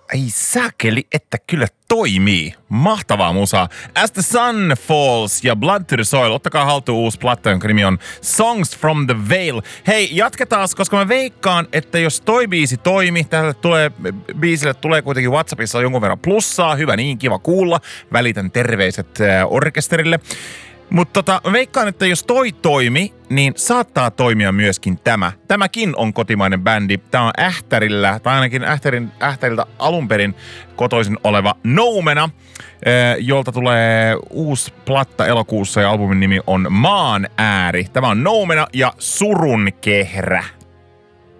Ei säkeli, että kyllä toimii. Mahtavaa musaa. As the Sun Falls ja Blood to the Soil. Ottakaa haltuun uusi platta, jonka nimi on Songs from the Veil. Hei, jatketaan, koska mä veikkaan, että jos toi biisi toimi, biisille tulee kuitenkin WhatsAppissa jonkun verran plussaa. Hyvä niin, kiva kuulla. Välitän terveiset orkesterille. Mutta mä veikkaan, että jos toi toimi, niin saattaa toimia myöskin tämä. Tämäkin on kotimainen bändi. Tää on Ähtärillä, tai ainakin Ähtäriltä alunperin kotoisin oleva Noumena, jolta tulee uusi platta elokuussa ja albumin nimi on Maan ääri. Tämä on Noumena ja Surun kehrä.